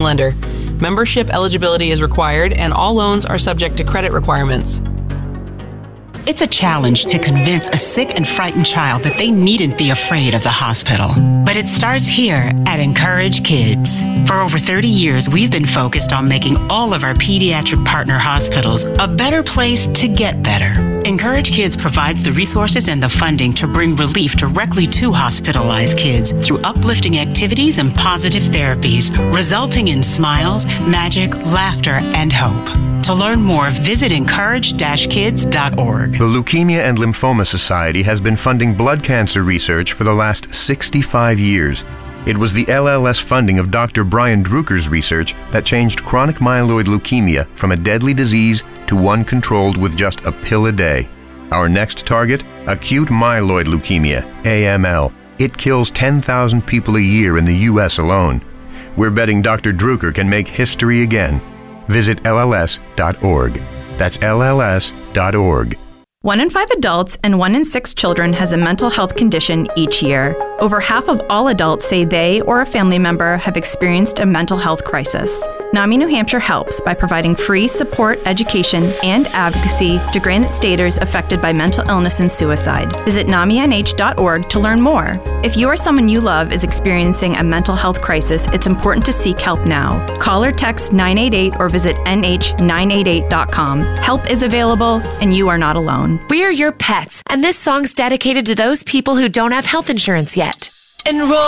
lender. Membership eligibility is required, and all loans are subject to credit requirements. It's a challenge to convince a sick and frightened child that they needn't be afraid of the hospital. But it starts here at Encourage Kids. For over 30 years, we've been focused on making all of our pediatric partner hospitals a better place to get better. Encourage Kids provides the resources and the funding to bring relief directly to hospitalized kids through uplifting activities and positive therapies, resulting in smiles, magic, laughter, and hope. To learn more, visit encourage-kids.org. The Leukemia and Lymphoma Society has been funding blood cancer research for the last 65 years. It was the LLS funding of Dr. Brian Druker's research that changed chronic myeloid leukemia from a deadly disease to one controlled with just a pill a day. Our next target, acute myeloid leukemia, AML. It kills 10,000 people a year in the U.S. alone. We're betting Dr. Druker can make history again. Visit LLS.org. That's LLS.org. 1 in 5 adults and 1 in 6 children has a mental health condition each year. Over half of all adults say they or a family member have experienced a mental health crisis. NAMI New Hampshire helps by providing free support, education, and advocacy to Granite Staters affected by mental illness and suicide. Visit NAMINH.org to learn more. If you or someone you love is experiencing a mental health crisis, it's important to seek help now. Call or text 988 or visit nh988.com. Help is available, and you are not alone. We're your pets, and this song's dedicated to those people who don't have health insurance yet. Enroll